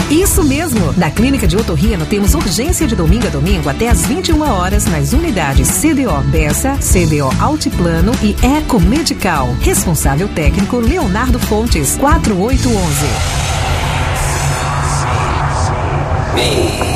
Isso mesmo! Na Clínica de Otorrino temos urgência de domingo a domingo até às 21 horas nas unidades CDO Bessa, CDO Altiplano e Eco Medical. Responsável técnico Leonardo Fontes, 4811.